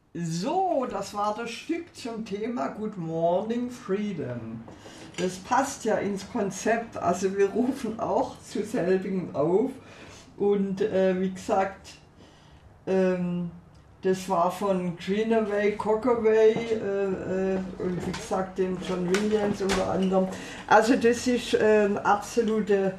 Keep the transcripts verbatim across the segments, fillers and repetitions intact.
So, das war das Stück zum Thema Good Morning Freedom. Das passt ja ins Konzept, also wir rufen auch zu selbigem auf und äh, wie gesagt, ähm, das war von Greenaway, Cockaway äh, äh, und wie gesagt dem John Williams unter anderem. Also das ist äh, eine absolute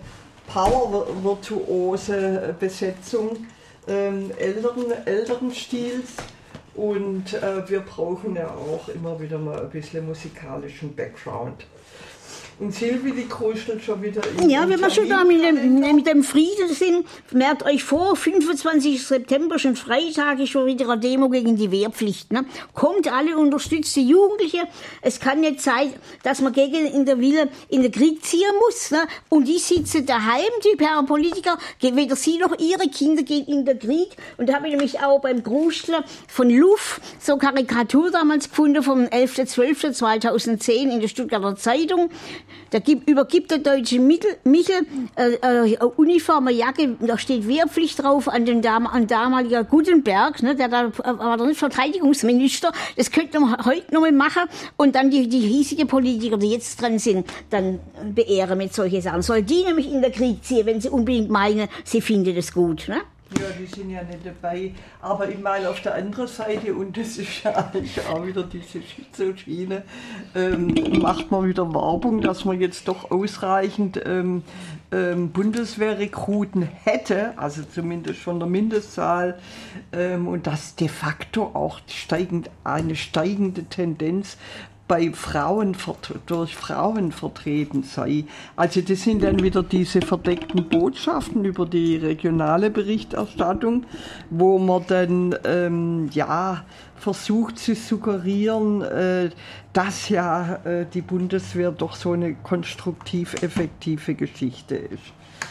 Power-virtuose Besetzung ähm, älteren, älteren Stils. Und äh, wir brauchen ja auch immer wieder mal ein bisschen musikalischen Background. Und Silvi, die kuschelt schon wieder in Ja, wenn wir schon da mit dem, mit dem Frieden sind, merkt euch vor, fünfundzwanzigsten September, schon Freitag, ist schon wieder eine Demo gegen die Wehrpflicht. Ne? Kommt alle, unterstützt die Jugendliche. Es kann nicht sein, dass man gegen in der Wille in den Krieg ziehen muss. Ne? Und die sitzen daheim, die Politiker, weder sie noch ihre Kinder gehen in den Krieg. Und da habe ich nämlich auch beim Grustler von Luff so Karikatur damals gefunden vom elften zwölften zweitausendzehn in der Stuttgarter Zeitung. Da gibt, übergibt der deutsche Michel, Michel äh, äh, Uniform, eine Jacke, da steht Wehrpflicht drauf an den Dam, an damaliger Gutenberg, ne, der da war der nicht Verteidigungsminister. Das könnte man heute noch mal machen und dann die, die hiesigen Politiker, die jetzt dran sind, dann beehren mit solchen Sachen. Soll die nämlich in den Krieg ziehen, wenn sie unbedingt meinen, sie finden das gut, ne? Ja, die sind ja nicht dabei. Aber ich meine, auf der anderen Seite, und das ist ja eigentlich auch wieder diese Schizoschiene, ähm, macht man wieder Werbung, dass man jetzt doch ausreichend ähm, ähm, Bundeswehrrekruten hätte, also zumindest von der Mindestzahl, ähm, und dass de facto auch steigend, eine steigende Tendenz bei Frauen, durch Frauen vertreten sei. Also das sind dann wieder diese verdeckten Botschaften über die regionale Berichterstattung, wo man dann ähm, ja versucht zu suggerieren, äh, dass ja äh, die Bundeswehr doch so eine konstruktiv effektive Geschichte ist.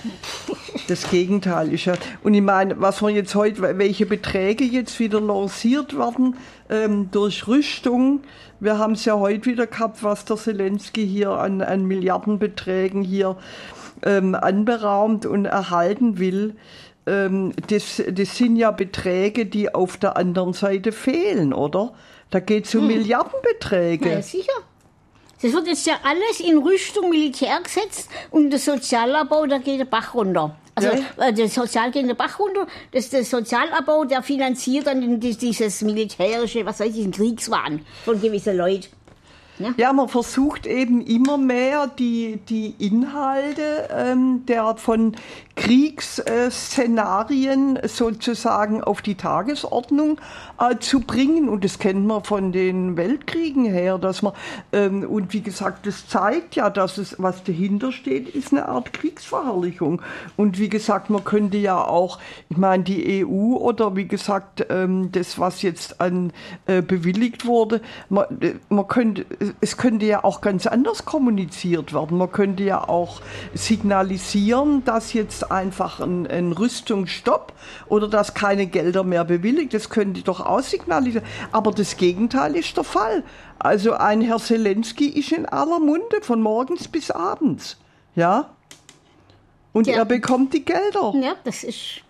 Das Gegenteil ist ja, und ich meine, was wir jetzt heute, welche Beträge jetzt wieder lanciert werden ähm, durch Rüstung. Wir haben es ja heute wieder gehabt, was der Zelensky hier an, an Milliardenbeträgen hier ähm, anberaumt und erhalten will. Ähm, das, das sind ja Beträge, die auf der anderen Seite fehlen, oder? Da geht es um hm. Milliardenbeträge. Ja, sicher. Das wird jetzt ja alles in Rüstung, Militär gesetzt und der Sozialabbau, da geht der Bach runter. Also ja. Der Sozial geht der Bach runter, das der Sozialabbau, der finanziert dann dieses militärische, was weiß ich, den Kriegswahn von gewissen Leuten. Ja. ja, man versucht eben immer mehr die, die Inhalte ähm, der von Kriegsszenarien sozusagen auf die Tagesordnung äh, zu bringen. Und das kennt man von den Weltkriegen her, dass man, ähm, und wie gesagt, das zeigt ja, dass es, was dahinter steht, ist eine Art Kriegsverherrlichung. Und wie gesagt, man könnte ja auch, ich meine, die E U oder wie gesagt, ähm, das, was jetzt an äh, bewilligt wurde, man, man könnte, es könnte ja auch ganz anders kommuniziert werden. Man könnte ja auch signalisieren, dass jetzt einfach ein, ein Rüstungsstopp oder dass keine Gelder mehr bewilligt, das könnte doch auch signalisieren. Aber das Gegenteil ist der Fall. Also ein Herr Zelensky ist in aller Munde von morgens bis abends. Ja? Und ja. er bekommt die Gelder. Ja, das ist...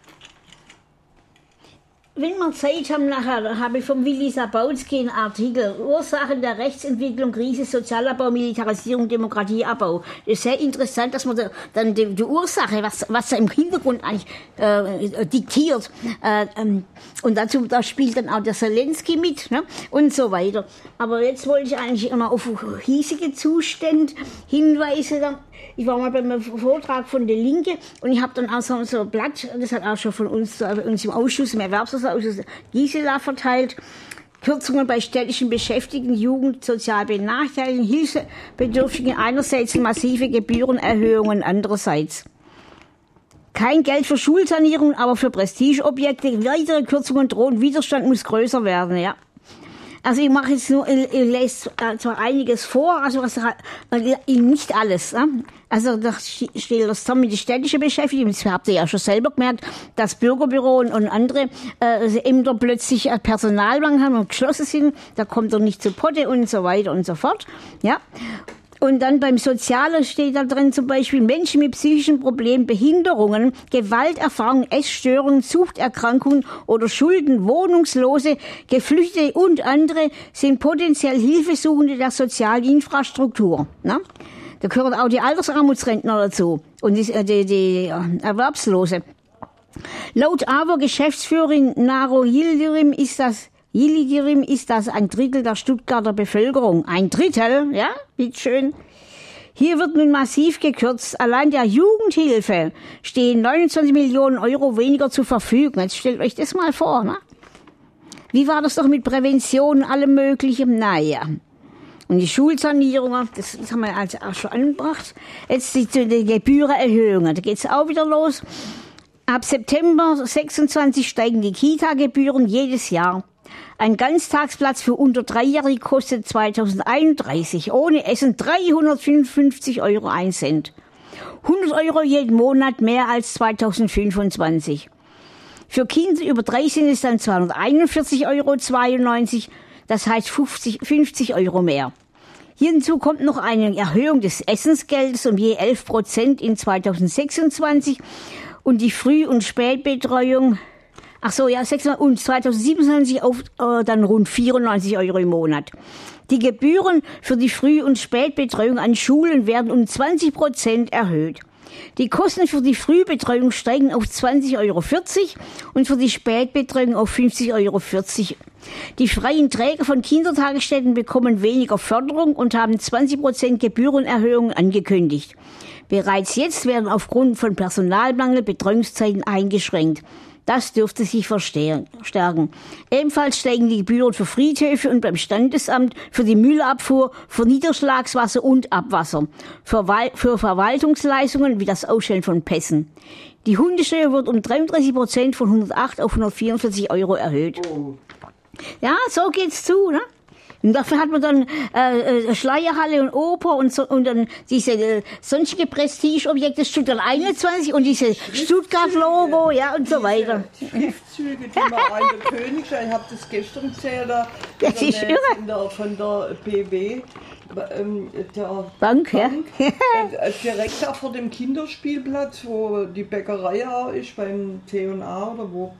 Wenn wir Zeit haben, nachher habe ich vom Willi Sabautzky einen Artikel Ursachen der Rechtsentwicklung, Krise, Sozialabbau, Militarisierung, Demokratieabbau. Das ist sehr interessant, dass man da, dann die, die Ursache, was, was da im Hintergrund eigentlich äh, diktiert. Äh, ähm, und dazu da spielt dann auch der Zelensky mit, ne? Und so weiter. Aber jetzt wollte ich eigentlich immer auf hiesige Zustände hinweisen. Ich war mal beim Vortrag von der Linke und ich habe dann auch so, so ein Blatt, das hat auch schon von uns, äh, uns im Ausschuss, im Erwerbsausschuss Gisela verteilt. Kürzungen bei städtischen Beschäftigten, Jugend, sozial benachteiligten, Hilfebedürftigen einerseits und massive Gebührenerhöhungen andererseits. Kein Geld für Schulsanierung, aber für Prestigeobjekte. Weitere Kürzungen drohen, Widerstand muss größer werden, ja. Also ich mache jetzt nur, ich, ich lese zwar einiges vor, also was, nicht alles. Ne? Also da steht das zusammen mit der städtischen Beschäftigung. Das habt ihr ja schon selber gemerkt, dass Bürgerbüro und andere äh, Ämter plötzlich Personalmangel haben und geschlossen sind. Da kommt er nicht zu Potte und so weiter und so fort. Ja. Und dann beim Sozialen steht da drin zum Beispiel Menschen mit psychischen Problemen, Behinderungen, Gewalterfahrungen, Essstörungen, Suchterkrankungen oder Schulden, Wohnungslose, Geflüchtete und andere sind potenziell Hilfesuchende der sozialen Infrastruktur. Ne? Da gehören auch die Altersarmutsrentner dazu und die, die, die Erwerbslose. Laut A W O Geschäftsführerin Naro Yildirim ist das Yildirim ist das ein Drittel der Stuttgarter Bevölkerung. Ein Drittel, ja, bitteschön. Hier wird nun massiv gekürzt. Allein der Jugendhilfe stehen neunundzwanzig Millionen Euro weniger zur Verfügung. Jetzt stellt euch das mal vor, ne? Wie war das doch mit Prävention, allem Möglichen? Naja. Und die Schulsanierungen, das, das haben wir also auch schon angebracht. Jetzt die, die Gebührenerhöhungen, da geht's auch wieder los. Ab September sechsundzwanzig steigen die Kita-Gebühren jedes Jahr. Ein Ganztagsplatz für unter Dreijährige kostet zweitausendeinunddreißig ohne Essen dreihundertfünfundfünfzig Euro ein Cent. hundert Euro jeden Monat mehr als zweitausendfünfundzwanzig. Für Kinder über drei sind es dann zweihunderteinundvierzig Euro zweiundneunzig, das heißt fünfzig, fünfzig Euro mehr. Hierzu kommt noch eine Erhöhung des Essensgeldes um je elf Prozent in zweitausendsechsundzwanzig und die Früh- und Spätbetreuung. Ach so, ja, und zweitausendsiebenundzwanzig auf äh, dann rund vierundneunzig Euro im Monat. Die Gebühren für die Früh- und Spätbetreuung an Schulen werden um zwanzig Prozent erhöht. Die Kosten für die Frühbetreuung steigen auf zwanzig Euro vierzig und für die Spätbetreuung auf fünfzig Euro vierzig. Die freien Träger von Kindertagesstätten bekommen weniger Förderung und haben zwanzig Prozent Gebührenerhöhung angekündigt. Bereits jetzt werden aufgrund von Personalmangel Betreuungszeiten eingeschränkt. Das dürfte sich verstärken. Ebenfalls steigen die Gebühren für Friedhöfe und beim Standesamt, für die Müllabfuhr, für Niederschlagswasser und Abwasser, für, für Verwaltungsleistungen wie das Ausstellen von Pässen. Die Hundesteuer wird um dreiunddreißig Prozent von hundertacht auf hundertvierundvierzig Euro erhöht. Oh. Ja, so geht's zu, ne? Und dafür hat man dann äh, Schleierhalle und Oper und, so, und dann diese äh, sonstige Prestigeobjekte Stuttgart einundzwanzig und diese Stuttgart-Logo, ja, und so weiter. Die Schriftzüge, die man an der König, ich habe das gestern gesehen, da das ist der, der, von der B W, ähm, der Bank, Bank ja. äh, direkt da vor dem Kinderspielplatz, wo die Bäckerei auch ist, beim T und A oder wo,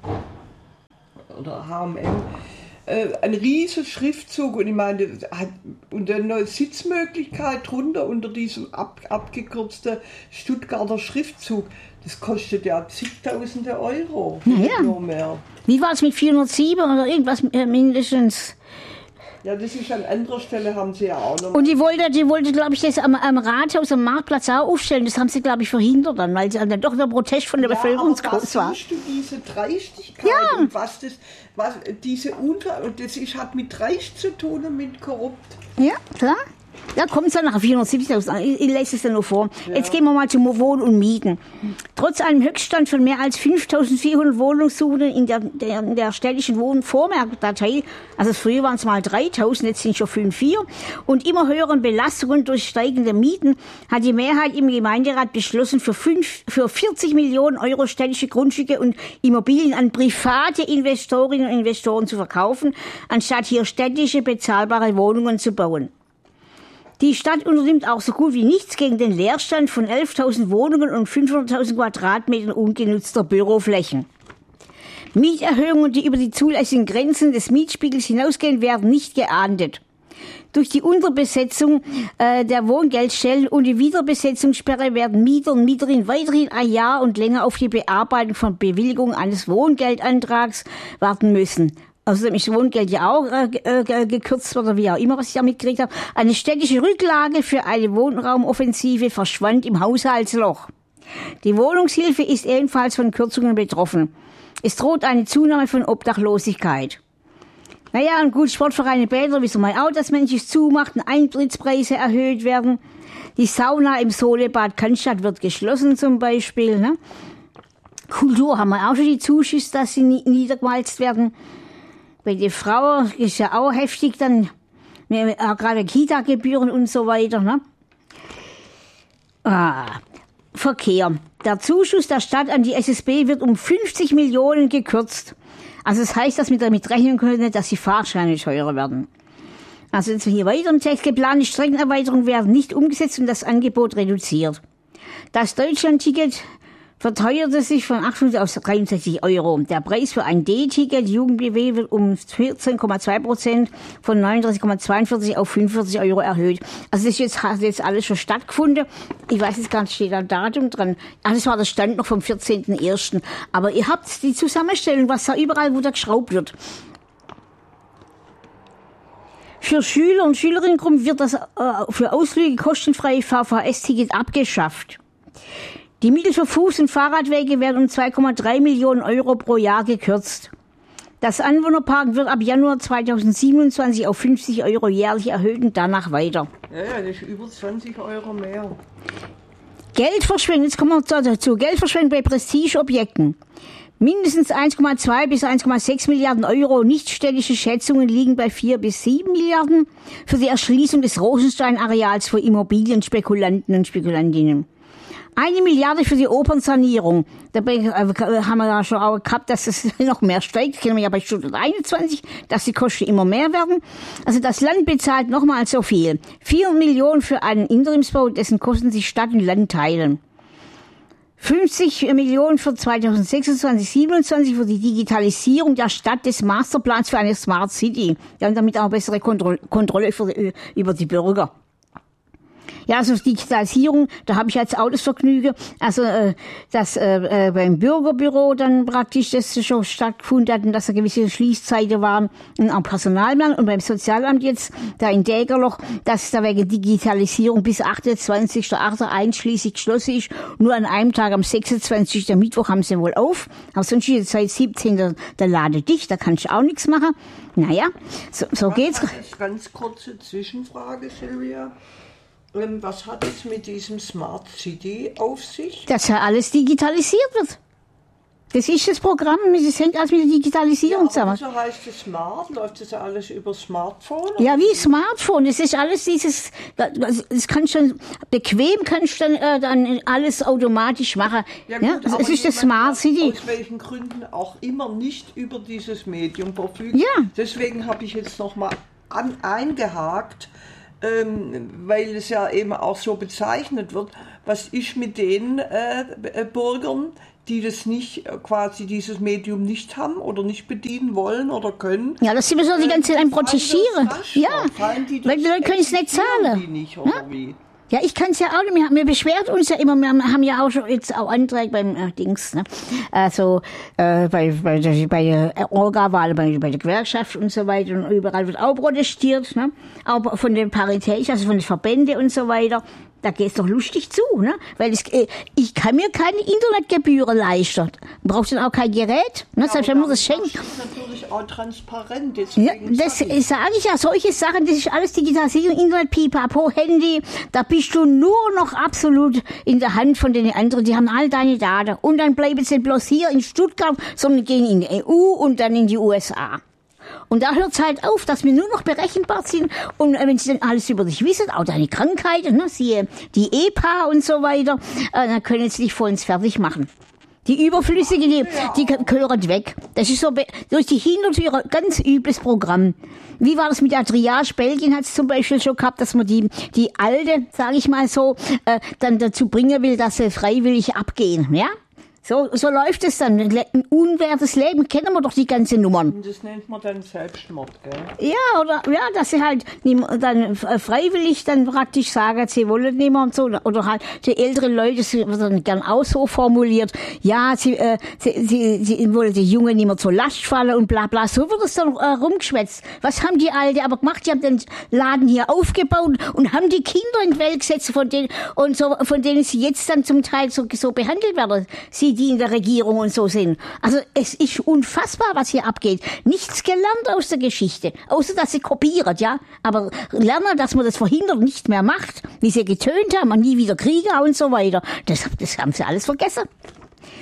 oder H und M. Ein riesen Schriftzug und ich meine, und eine Sitzmöglichkeit drunter unter diesem ab, abgekürzten Stuttgarter Schriftzug, das kostet ja zigtausende Euro. Naja. Nur mehr. Wie war es mit vierhundertsieben oder irgendwas mindestens? Ja, das ist an anderer Stelle, haben sie ja auch noch. Und die wollte, die wollte, glaube ich, das am, am Rathaus, am Marktplatz auch aufstellen. Das haben sie, glaube ich, verhindert dann, weil dann doch der Protest von der ja, Bevölkerung groß war. Was siehst du diese Dreistigkeit ja. und was das, was diese Unter, und das ist, hat mit Dreist zu tun und mit korrupt. Ja, klar. Da kommt es dann nach vierhundertsiebzigtausend. Ich, ich lese es dann noch vor. Ja. Jetzt gehen wir mal zum Wohnen und Mieten. Trotz einem Höchststand von mehr als fünftausendvierhundert Wohnungssuchenden in der, der, der städtischen Wohnvormerkdatei, also früher waren es mal dreitausend, jetzt sind es schon fünf Komma vier, und immer höheren Belastungen durch steigende Mieten, hat die Mehrheit im Gemeinderat beschlossen, für, fünf, für vierzig Millionen Euro städtische Grundstücke und Immobilien an private Investorinnen und Investoren zu verkaufen, anstatt hier städtische bezahlbare Wohnungen zu bauen. Die Stadt unternimmt auch so gut wie nichts gegen den Leerstand von elftausend Wohnungen und fünfhunderttausend Quadratmetern ungenutzter Büroflächen. Mieterhöhungen, die über die zulässigen Grenzen des Mietspiegels hinausgehen, werden nicht geahndet. Durch die Unterbesetzung äh, der Wohngeldstellen und die Wiederbesetzungssperre werden Mieter und Mieterinnen weiterhin ein Jahr und länger auf die Bearbeitung von Bewilligung eines Wohngeldantrags warten müssen. Außerdem ist das Wohngeld ja auch äh, äh, gekürzt oder wie auch immer, was ich da mitgekriegt habe. Eine städtische Rücklage für eine Wohnraumoffensive verschwand im Haushaltsloch. Die Wohnungshilfe ist ebenfalls von Kürzungen betroffen. Es droht eine Zunahme von Obdachlosigkeit. Naja, und gut, Sportvereine, Bäder, wie so mal auch, dass manches zumacht, Eintrittspreise erhöht werden. Die Sauna im Solebad Cannstatt wird geschlossen zum Beispiel. Ne? Kultur haben wir auch schon die Zuschüsse, dass sie niedergewalzt werden. Bei den Frauen ist ja auch heftig, dann äh, gerade Kita-Gebühren und so weiter. Ne? Ah, Verkehr. Der Zuschuss der Stadt an die S S B wird um fünfzig Millionen gekürzt. Also das heißt, dass wir damit rechnen können, dass die Fahrscheine teurer werden. Also jetzt hier weiter im Text, geplante Streckenerweiterungen werden nicht umgesetzt und das Angebot reduziert. Das Deutschland-Ticket verteuerte sich von achthundert auf dreiundsechzig Euro. Der Preis für ein D-Ticket Jugend B W wird um vierzehn Komma zwei Prozent von neununddreißig Komma zweiundvierzig auf fünfundvierzig Euro erhöht. Also das ist jetzt, hat jetzt alles schon stattgefunden. Ich weiß jetzt gar nicht, steht da ein Datum dran. Ach, das war der Stand noch vom vierzehnten ersten Aber ihr habt die Zusammenstellung, was da überall, wo da geschraubt wird. Für Schüler und Schülerinnengruppen wird das äh, für Ausflüge kostenfreie V V S-Ticket abgeschafft. Die Mittel für Fuß- und Fahrradwege werden um zwei Komma drei Millionen Euro pro Jahr gekürzt. Das Anwohnerpark wird ab Januar zweitausendsiebenundzwanzig auf fünfzig Euro jährlich erhöht und danach weiter. Ja, ja, das ist über zwanzig Euro mehr. Geldverschwendung, jetzt kommen wir dazu. Geldverschwendung bei Prestigeobjekten. Mindestens eins Komma zwei bis eins Komma sechs Milliarden Euro. Nichtstädtische Schätzungen liegen bei vier bis sieben Milliarden für die Erschließung des Rosenstein-Areals für Immobilienspekulanten und Spekulantinnen. Eine Milliarde für die Opernsanierung. Dabei haben wir ja schon auch gehabt, dass es noch mehr steigt. Das kennen wir ja bei Stuttgart einundzwanzig, dass die Kosten immer mehr werden. Also das Land bezahlt nochmal so viel. Vier Millionen für einen Interimsbau, dessen Kosten sich Stadt und Land teilen. fünfzig Millionen für zweitausendsechsundzwanzig siebenundzwanzig für die Digitalisierung der Stadt des Masterplans für eine Smart City. Ja, und damit auch bessere Kontrolle, Kontrolle für die, über die Bürger. Ja, also Digitalisierung, da habe ich als auch das Vergnügen, also äh, dass äh, beim Bürgerbüro dann praktisch das schon stattgefunden hat und dass da gewisse Schließzeiten waren und auch Personalmangel und beim Sozialamt jetzt, da in Dägerloch, dass da wegen Digitalisierung bis achtundzwanzigsten achten einschließlich geschlossen ist. Nur an einem Tag am sechsundzwanzigsten Mittwoch haben sie wohl auf, aber sonst ist jetzt seit siebzehnten der Lade dicht, da kannst du auch nichts machen. Naja, so, so geht's. Ganz kurze Zwischenfrage, Silvia. Was hat es mit diesem Smart City auf sich? Dass ja alles digitalisiert wird. Das ist das Programm, das hängt alles mit der Digitalisierung ja, zusammen. Wieso heißt es Smart? Läuft das ja alles über Smartphone? Ja, wie Smartphone. Das ist alles dieses, das kann schon, bequem kannst du dann, äh, dann alles automatisch machen. Ja, gut, ja, es ist das Smart City. Aus welchen Gründen auch immer nicht über dieses Medium verfügt. Ja. Deswegen habe ich jetzt nochmal eingehakt. Ähm, weil es ja eben auch so bezeichnet wird, was ist mit den äh, Bürgern, die das nicht, quasi dieses Medium nicht haben oder nicht bedienen wollen oder können. Ja, das sind wir so die ganze Zeit am Protestieren. Ja, weil die Leute können es nicht zahlen. Die nicht, oder ja? Wie? Ja, ich kann es ja auch nicht. Wir, wir beschwert uns ja immer. Wir haben ja auch schon jetzt auch Anträge beim äh, Dings, ne? Also äh, bei bei der, bei der Orga-Wahl, bei, bei der Gewerkschaft und so weiter und überall wird auch protestiert, ne? Auch von den Paritätischen, also von den Verbänden und so weiter. Da geht's doch lustig zu, ne? Weil es, äh, ich kann mir keine Internetgebühren leisten. Brauchst dann auch kein Gerät, ne? Ja, Selbst wenn man das schenkt. Das ist natürlich auch transparent. Ja, das sage ich. sag ich ja. Solche Sachen, das ist alles Digitalisierung, Internet, Pipapo, Handy. Da bist du nur noch absolut in der Hand von den anderen. Die haben all deine Daten. Und dann bleiben sie bloß hier in Stuttgart, sondern gehen in die E U und dann in die U S A. Und da hört es halt auf, dass wir nur noch berechenbar sind. Und wenn sie dann alles über dich wissen, auch deine Krankheiten, ne, siehe die E P A und so weiter, äh, dann können sie dich vollends fertig machen. Die Überflüssigen, die, die gehören weg. Das ist so durch die Hintertür ganz übles Programm. Wie war das mit der Triage? Belgien hat es zum Beispiel schon gehabt, dass man die, die Alte, sage ich mal so, äh, dann dazu bringen will, dass sie freiwillig abgehen, ja? So, so läuft es dann. Ein unwertes Leben, kennen wir doch die ganzen Nummern. Das nennt man dann Selbstmord, gell? Ja, oder, ja, dass sie halt dann freiwillig dann praktisch sagen, sie wollen nicht mehr und so. Oder halt die älteren Leute, das wird dann gern auch so formuliert. Ja, sie, äh, sie, sie, sie wollen die Jungen nicht mehr zur Last fallen und bla, bla. So wird es dann äh, rumgeschwätzt. Was haben die Alte aber gemacht? Die haben den Laden hier aufgebaut und haben die Kinder in die Welt gesetzt, von denen, und so, von denen sie jetzt dann zum Teil so, so behandelt werden. Sie, die in der Regierung und so sind. Also es ist unfassbar, was hier abgeht. Nichts gelernt aus der Geschichte, außer dass sie kopiert, ja. Aber lernen, dass man das verhindert, nicht mehr macht, wie sie getönt haben, und nie wieder Kriege und so weiter. Das, das haben sie alles vergessen.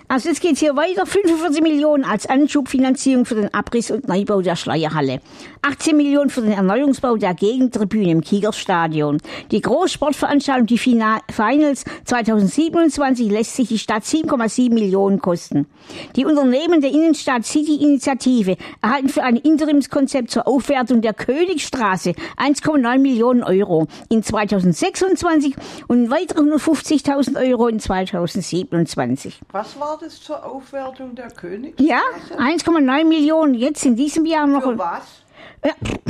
Also jetzt geht's hier weiter. fünfundvierzig Millionen als Anschubfinanzierung für den Abriss und Neubau der Schleierhalle. achtzehn Millionen für den Erneuerungsbau der Gegentribüne im Kigerstadion. Die Großsportveranstaltung, die Finals zweitausendsiebenundzwanzig, lässt sich die Stadt sieben Komma sieben Millionen kosten. Die Unternehmen der Innenstadt City-Initiative erhalten für ein Interimskonzept zur Aufwertung der Königstraße eins Komma neun Millionen Euro in zweitausendsechsundzwanzig und weitere hundertfünfzigtausend Euro in zweitausendsiebenundzwanzig. Was war das zur Aufwertung der Königs? Ja, eins Komma neun Millionen jetzt in diesem Jahr noch. Für was? Ja.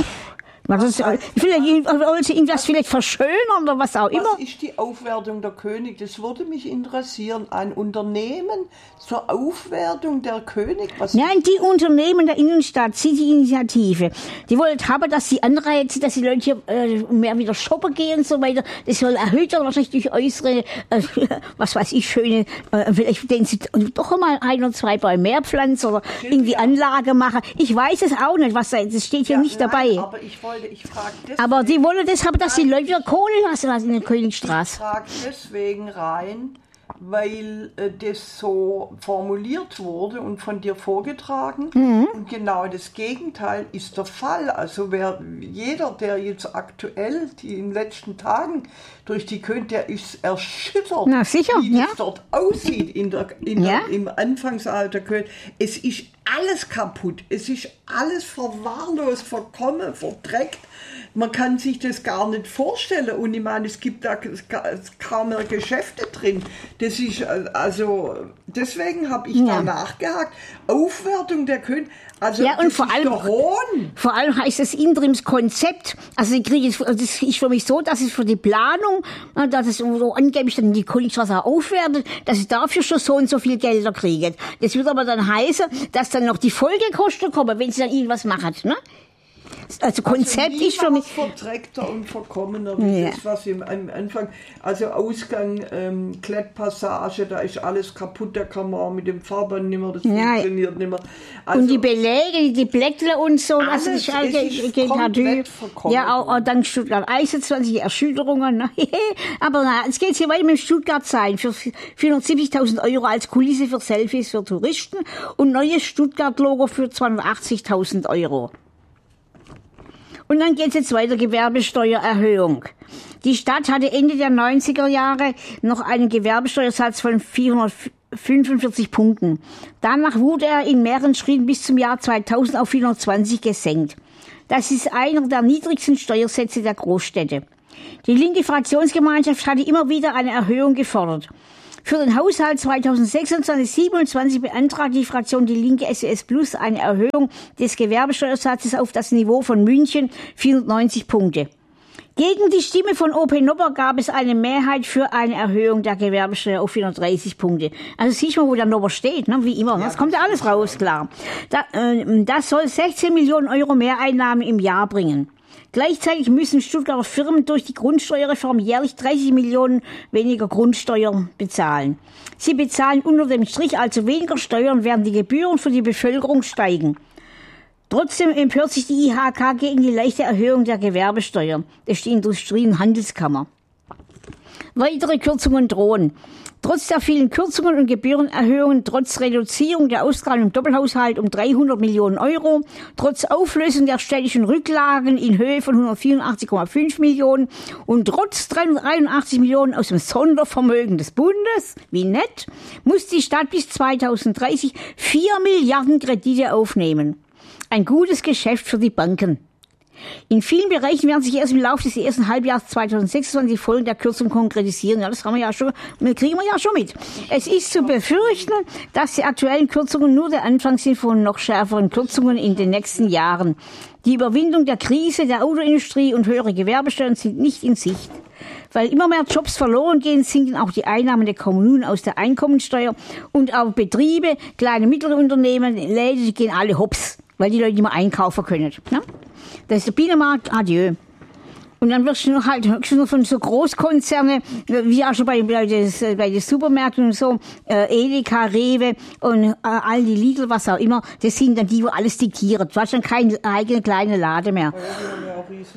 Was ist, vielleicht wollen Sie irgendwas vielleicht verschönern oder was auch immer? Was ist die Aufwertung der König? Das würde mich interessieren. Ein Unternehmen zur Aufwertung der König? Was Nein, die Unternehmen der Innenstadt, City-Initiative, die wollen haben, dass die Anreize, dass die Leute hier äh, mehr wieder shoppen gehen und so weiter. Das soll erhöht werden, wahrscheinlich durch äußere, äh, was weiß ich, schöne, äh, vielleicht den Sie doch mal ein oder zwei Bäume mehr pflanzen oder irgendwie Anlage machen. Ich weiß es auch nicht, was da, das steht hier ja, nicht nein, dabei. Aber ich wollte Ich frage Aber die wollen das haben, dass die Leute wieder Kohle lassen in der Königstraße. Ich frage deswegen rein, weil äh, das so formuliert wurde und von dir vorgetragen. Mhm. Und genau das Gegenteil ist der Fall. Also wer, jeder, der jetzt aktuell die in den letzten Tagen durch die König, der ist erschüttert, Na, sicher, wie ja. es dort aussieht in der, in ja. der, im Anfangsalter König. Es ist alles kaputt, es ist alles verwahrlost, verkommen, verdreckt. Man kann sich das gar nicht vorstellen. Und ich meine, es gibt da kaum mehr Geschäfte drin. Das ist, also, deswegen habe ich ja. da nachgehakt. Aufwertung der König. Also, ja, und das vor ist allem, der Hohn. vor allem heißt das Interimskonzept. Also, ich kriege es, das ist für mich so, dass es für die Planung, dass es so angeblich dann die Königstraße aufwertet, dass es dafür schon so und so viel Gelder kriegen. Das wird aber dann heißen, dass dann noch die Folgekosten kommen, wenn sie dann irgendwas machen, ne? Also Konzept also ist für mich verdreckter und verkommener wie ja. das, was im, am Anfang, also Ausgang, ähm, Klettpassage, da ist alles kaputt, da kann man auch mit dem Fahrbahn nicht mehr, das ja. funktioniert nicht mehr. Also und die Beläge, die Blättle und so, alles, was ich halt, es ist komplett verkommen. Ja, auch, auch dann Stuttgart einundzwanzig Erschütterungen, ne? Aber na, jetzt geht's hier weiter mit dem Stuttgart-Sein für vierhundertsiebzigtausend Euro als Kulisse für Selfies für Touristen und neues Stuttgart-Logo für zweihundertachtzigtausend Euro. Und dann geht es jetzt weiter, Gewerbesteuererhöhung. Die Stadt hatte Ende der neunziger Jahre noch einen Gewerbesteuersatz von vierhundertfünfundvierzig Punkten. Danach wurde er in mehreren Schritten bis zum Jahr zweitausend auf vierhundertzwanzig gesenkt. Das ist einer der niedrigsten Steuersätze der Großstädte. Die linke Fraktionsgemeinschaft hatte immer wieder eine Erhöhung gefordert. Für den Haushalt zweitausendsechsundzwanzig siebenundzwanzig beantragt die Fraktion Die Linke S E S Plus eine Erhöhung des Gewerbesteuersatzes auf das Niveau von München, vierhundertneunzig Punkte. Gegen die Stimme von O P Nobber gab es eine Mehrheit für eine Erhöhung der Gewerbesteuer auf vierhundertdreißig Punkte. Also siehst du mal, wo der Nobber steht, ne? Wie immer. Ne? Das kommt ja alles raus, klar. Da, äh, das soll sechzehn Millionen Euro Mehreinnahmen im Jahr bringen. Gleichzeitig müssen Stuttgarter Firmen durch die Grundsteuerreform jährlich dreißig Millionen weniger Grundsteuer bezahlen. Sie bezahlen unter dem Strich also weniger Steuern, während die Gebühren für die Bevölkerung steigen. Trotzdem empört sich die I H K gegen die leichte Erhöhung der Gewerbesteuer. Das ist die Industrie- und Handelskammer. Weitere Kürzungen drohen. Trotz der vielen Kürzungen und Gebührenerhöhungen, trotz Reduzierung der Auszahlung im Doppelhaushalt um dreihundert Millionen Euro, trotz Auflösung der städtischen Rücklagen in Höhe von hundertvierundachtzig Komma fünf Millionen und trotz dreihunderteinundachtzig Millionen aus dem Sondervermögen des Bundes, wie nett, muss die Stadt bis zweitausenddreißig vier Milliarden Kredite aufnehmen. Ein gutes Geschäft für die Banken. In vielen Bereichen werden sich erst im Laufe des ersten Halbjahres zweitausendsechsundzwanzig Folgen der Kürzung konkretisieren. Ja, das haben wir ja schon, das kriegen wir ja schon mit. Es ist zu befürchten, dass die aktuellen Kürzungen nur der Anfang sind von noch schärferen Kürzungen in den nächsten Jahren. Die Überwindung der Krise der Autoindustrie und höhere Gewerbesteuern sind nicht in Sicht. Weil immer mehr Jobs verloren gehen, sinken auch die Einnahmen der Kommunen aus der Einkommensteuer und auch Betriebe, kleine, mittlere Unternehmen, Läden, die gehen alle hops, weil die Leute nicht mehr einkaufen können. Ne? Das ist der Binnenmarkt, adieu. Und dann wirst du noch halt höchstens nur von so Großkonzerne, wie auch schon bei, bei, des, bei den Supermärkten und so, äh, Edeka, Rewe und äh, all die Lidl, was auch immer, das sind dann die, wo alles diktieren. Du hast dann keine eigene kleine Lade mehr. Ja, wir haben ja auch riesen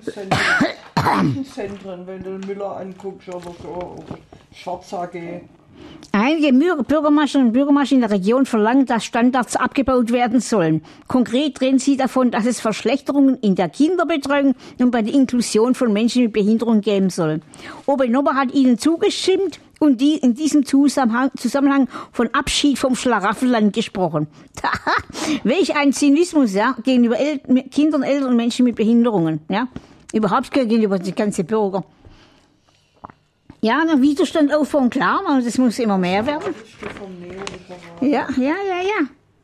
Forschungszentren, Zentren, wenn du Müller anguckst oder so, oder Schwarz A G. Einige Bürgermeisterinnen und Bürgermeister in der Region verlangen, dass Standards abgebaut werden sollen. Konkret reden sie davon, dass es Verschlechterungen in der Kinderbetreuung und bei der Inklusion von Menschen mit Behinderung geben soll. Obernober hat ihnen zugestimmt und die in diesem Zusammenhang, Zusammenhang von Abschied vom Schlaraffenland gesprochen. Welch ein Zynismus, ja, gegenüber El- Kindern, Eltern und Menschen mit Behinderungen, ja. Überhaupt gegenüber die ganzen Bürger. Ja, der Widerstand aufbauen, klar, aber das muss immer mehr werden. Ja, ja, ja, ja.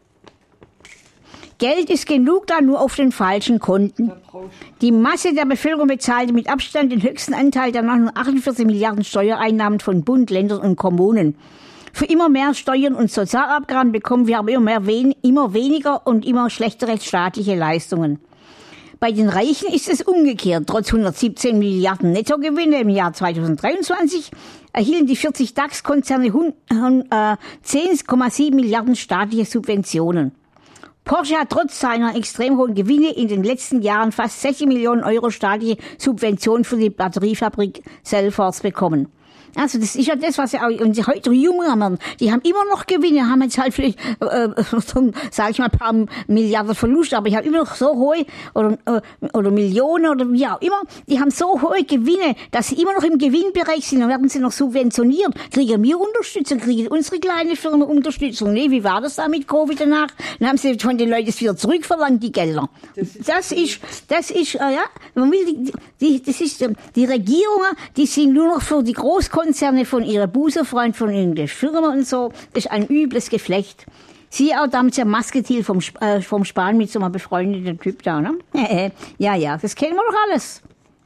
Geld ist genug da, nur auf den falschen Konten. Die Masse der Bevölkerung bezahlt mit Abstand den höchsten Anteil der neunhundertachtundvierzig Milliarden Steuereinnahmen von Bund, Ländern und Kommunen. Für immer mehr Steuern und Sozialabgaben bekommen wir aber immer, mehr wen, immer weniger und immer schlechtere staatliche Leistungen. Bei den Reichen ist es umgekehrt. Trotz hundertsiebzehn Milliarden Nettogewinne im Jahr zweitausenddreiundzwanzig erhielten die vierzig DAX-Konzerne zehn Komma sieben Milliarden staatliche Subventionen. Porsche hat trotz seiner extrem hohen Gewinne in den letzten Jahren fast sechzig Millionen Euro staatliche Subventionen für die Batteriefabrik Cellforce bekommen. Also das ist ja das, was ja auch, und die heute Jungen, die haben immer noch Gewinne, haben jetzt halt vielleicht, äh, so, sag ich mal, ein paar Milliarden Verlust, aber ich habe immer noch so hohe, oder, äh, oder Millionen, oder wie auch immer, die haben so hohe Gewinne, dass sie immer noch im Gewinnbereich sind, dann werden sie noch subventioniert, kriegen wir Unterstützung, kriegen unsere kleine Firma Unterstützung. Nee, wie war das da mit Covid danach? Dann haben sie von den Leuten es wieder zurückverlangt, die Gelder. Das ist, das ist, äh, ja, man will die, die, das ist, äh, die Regierungen, die sind nur noch für die Großkonzerne Konzerne von ihrer Busenfreund, von irgendeiner Firma und so. Das ist ein übles Geflecht. Sie auch damals der Musketil vom, äh, vom Spahn mit so einem befreundeten Typ da, ne? Äh, ja, ja, das kennen wir doch alles.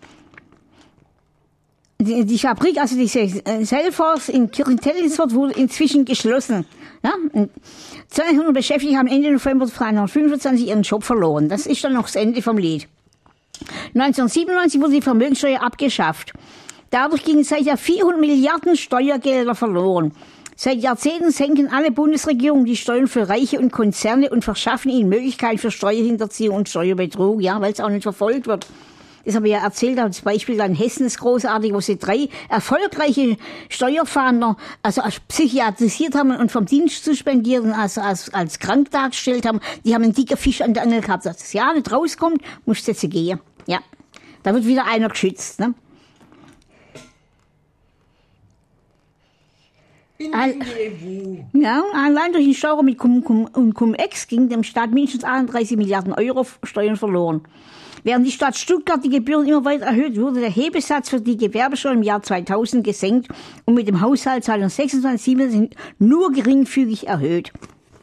Die, die Fabrik, also diese äh, Cellforce in Kirchentellensfurt wurde inzwischen geschlossen. Ja? zweihundert Beschäftigte haben Ende November zweitausendfünfundzwanzig ihren Job verloren. Das ist dann noch das Ende vom Lied. neunzehnhundertsiebenundneunzig wurde die Vermögenssteuer abgeschafft. Dadurch gingen seither vierhundert Milliarden Steuergelder verloren. Seit Jahrzehnten senken alle Bundesregierungen die Steuern für Reiche und Konzerne und verschaffen ihnen Möglichkeiten für Steuerhinterziehung und Steuerbetrug, ja, weil es auch nicht verfolgt wird. Das habe ich ja erzählt, als Beispiel in Hessen ist großartig, wo sie drei erfolgreiche Steuerfahnder, also als psychiatrisiert haben und vom Dienst suspendiert und also als, als krank dargestellt haben. Die haben einen dicken Fisch an der Angel gehabt. Dass das ja nicht rauskommt, muss jetzt gehen. Ja. Da wird wieder einer geschützt, ne? All, ja, allein durch den Steuer mit Cum, Cum und Cum-Ex ging dem Staat mindestens einunddreißig Milliarden Euro Steuern verloren. Während die Stadt Stuttgart die Gebühren immer weiter erhöht, wurde der Hebesatz für die Gewerbesteuer im Jahr zweitausend gesenkt und mit dem Haushalt zweitausendsechsundzwanzig siebenundzwanzig nur geringfügig erhöht.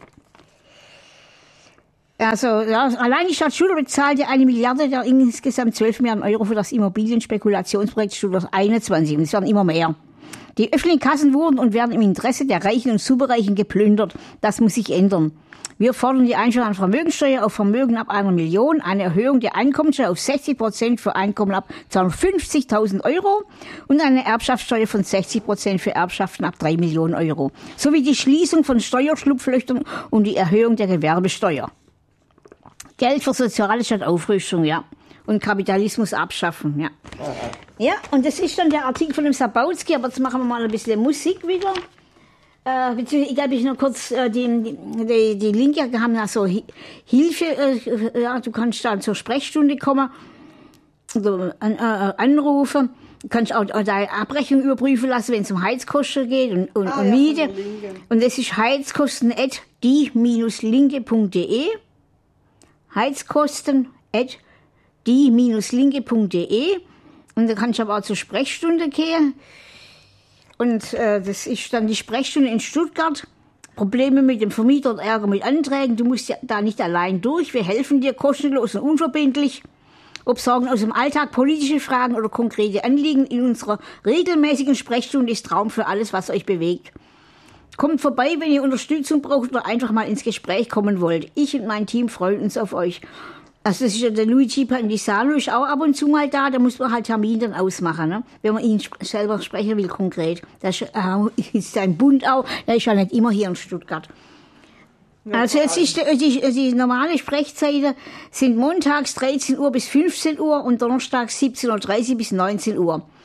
Also, ja, allein die Stadt Stuttgart bezahlte eine Milliarde, der insgesamt zwölf Milliarden Euro für das Immobilienspekulationsprojekt Stuttgart einundzwanzig. Und es werden immer mehr. Die öffentlichen Kassen wurden und werden im Interesse der Reichen und Superreichen geplündert. Das muss sich ändern. Wir fordern die Einstellung an Vermögenssteuer auf Vermögen ab einer Million, eine Erhöhung der Einkommensteuer auf sechzig Prozent für Einkommen ab zweihundertfünfzigtausend Euro und eine Erbschaftssteuer von sechzig Prozent für Erbschaften ab drei Millionen Euro. Sowie die Schließung von Steuerschlupflöchern und die Erhöhung der Gewerbesteuer. Geld für Soziale statt Aufrüstung, ja. Und Kapitalismus abschaffen, ja. Ja, und das ist dann der Artikel von dem Sabautzky, aber jetzt machen wir mal ein bisschen Musik wieder. Äh, beziehungsweise, ich glaube, ich noch kurz äh, die, die, die Linke haben da so Hilfe, äh, ja, du kannst da zur Sprechstunde kommen, also, an, äh, anrufen. Du kannst auch, auch deine Abrechnung überprüfen lassen, wenn es um Heizkosten geht und, und, ah, und Miete. Ja, und das ist heizkosten at die linke punkt de. Heizkosten at die linke punkt de. Und da kannst du aber auch zur Sprechstunde gehen. Und äh, das ist dann die Sprechstunde in Stuttgart. Probleme mit dem Vermieter und Ärger mit Anträgen. Du musst ja da nicht allein durch. Wir helfen dir kostenlos und unverbindlich. Ob Sorgen aus dem Alltag, politische Fragen oder konkrete Anliegen in unserer regelmäßigen Sprechstunde ist Raum für alles, was euch bewegt. Kommt vorbei, wenn ihr Unterstützung braucht oder einfach mal ins Gespräch kommen wollt. Ich und mein Team freuen uns auf euch. Also das ist ja der Luigi Pandisano ist auch ab und zu mal da, da muss man halt Termin dann ausmachen, ne? Wenn man ihn sp- selber sprechen will, konkret. Das ist, äh, ist sein Bund auch, der ist ja nicht immer hier in Stuttgart. Ja, also jetzt ist die, die, die normale Sprechzeiten sind montags dreizehn Uhr bis fünfzehn Uhr und donnerstags siebzehn Uhr dreißig bis neunzehn Uhr.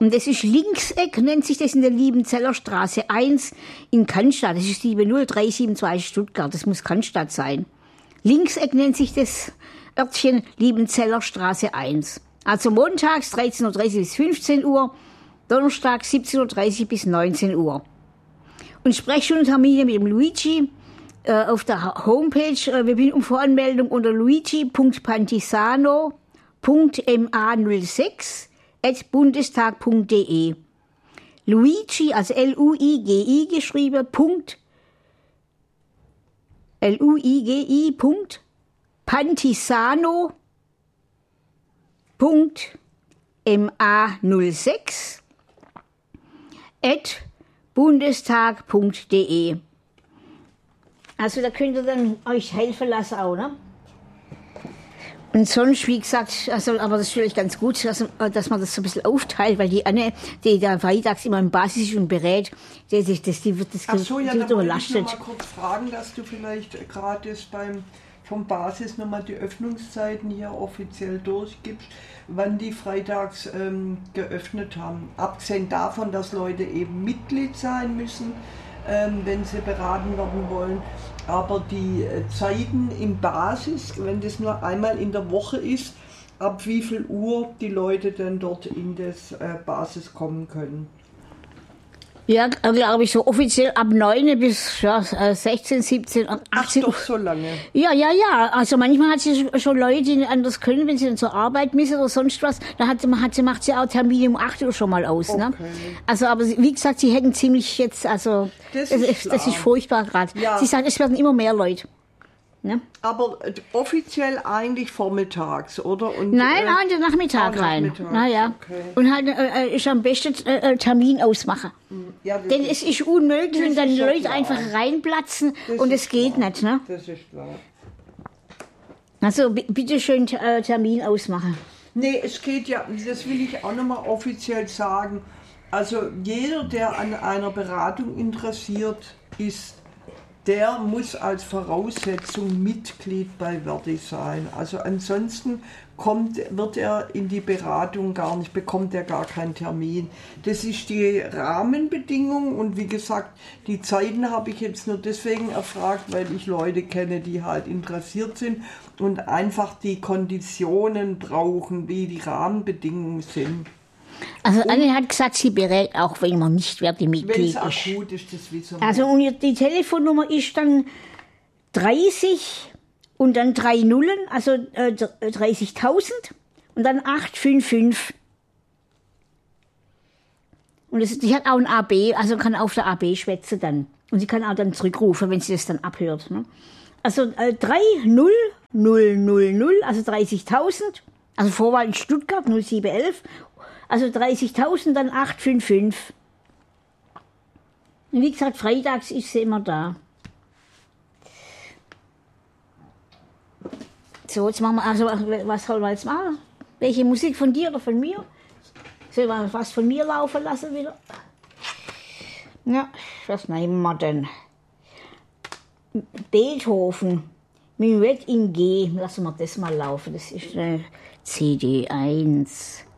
Und das ist Linkseck, nennt sich das in der Liebenzeller Straße eins in Cannstatt. Das ist die null drei sieben zwei Stuttgart, das muss Cannstatt sein. Linkseck nennt sich das Örtchen Liebenzeller Straße eins. Also montags dreizehn Uhr dreißig bis fünfzehn Uhr, Donnerstag siebzehn Uhr dreißig bis neunzehn Uhr. Und Sprechstundentermine mit dem Luigi äh, auf der Homepage. Äh, wir bitten um Voranmeldung unter luigi punkt pantisano punkt m a null sechs at bundestag punkt de. Luigi, also L U I G I geschrieben, Punkt, L U I G I Punkt, Pantisano Punkt M A null sechs at bundestag punkt de. Also da könnt ihr dann euch helfen lassen auch, ne? Und sonst, wie gesagt, also, aber das ist vielleicht ganz gut, dass, dass man das so ein bisschen aufteilt, weil die Anne, die da freitags immer im Basis ist und berät, die, die, das, die wird das Ach so, ja, die wird da wollte ich überlastet. noch mal kurz fragen, dass du vielleicht gerade das beim vom Basis nochmal die Öffnungszeiten hier offiziell durchgibst, wann die freitags ähm, geöffnet haben. Abgesehen davon, dass Leute eben Mitglied sein müssen, ähm, wenn sie beraten werden wollen. Aber die äh, Zeiten im Basis, wenn das nur einmal in der Woche ist, ab wie viel Uhr die Leute dann dort in das äh, Basis kommen können. Ja, glaube ich, so offiziell ab neun bis ja, sechzehn, siebzehn, achtzehn. Ach, doch so lange. Ja, ja, ja. Also manchmal hat sie schon Leute, die nicht anders können, wenn sie dann zur Arbeit müssen oder sonst was. Da hat, hat sie, macht sie auch Termine um acht Uhr schon mal aus. Okay. Ne? Also, aber wie gesagt, sie hätten ziemlich jetzt, also, das das, ist, das ist furchtbar gerade. Ja. Sie sagen, es werden immer mehr Leute. Ne? Aber äh, offiziell eigentlich vormittags, oder? Und, nein, äh, nein, den Nachmittag rein. Naja. Okay. Und halt äh, ist am besten äh, Termin ausmachen. Ja, denn ist, es ist unmöglich, wenn dann Leute klar. einfach reinplatzen das und es geht klar. nicht. Ne? Das ist klar. Also bitte schön äh, Termin ausmachen. Nee, es geht ja, das will ich auch nochmal offiziell sagen. Also jeder, der an einer Beratung interessiert ist, der muss als Voraussetzung Mitglied bei Verdi sein. Also ansonsten kommt, wird er in die Beratung gar nicht, bekommt er gar keinen Termin. Das ist die Rahmenbedingung und wie gesagt, die Zeiten habe ich jetzt nur deswegen erfragt, weil ich Leute kenne, die halt interessiert sind und einfach die Konditionen brauchen, wie die Rahmenbedingungen sind. Also Anne hat gesagt, sie berät auch, wenn man nicht Verdi-Mitglied ist. Wenn es akut ist, das wissen wir. Also und die Telefonnummer ist dann dreißig und dann drei Nullen, also äh, dreißigtausend und dann acht fünf fünf. Und das, die hat auch ein A B, also kann auf der A B schwätzen dann. Und sie kann auch dann zurückrufen, wenn sie das dann abhört. Ne? Also äh, drei null null null null, also dreißigtausend, also Vorwahl in Stuttgart null sieben elf. Also dreißigtausend, dann acht fünf fünf. Und wie gesagt, freitags ist sie immer da. So, jetzt machen wir, also was sollen wir jetzt machen? Welche Musik von dir oder von mir? Sollen wir was von mir laufen lassen wieder? Ja, was nehmen wir denn? Beethoven, Minuett in G. Lassen wir das mal laufen, das ist eine C D eins.